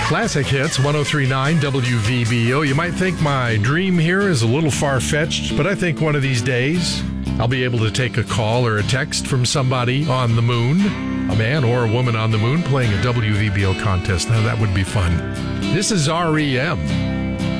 Classic Hits 1039 WVBO. You might think my dream here is a little far-fetched, but I think one of these days I'll be able to take a call or a text from somebody on the moon, a man or a woman on the moon playing a WVBO contest. Now that would be fun. This is REM.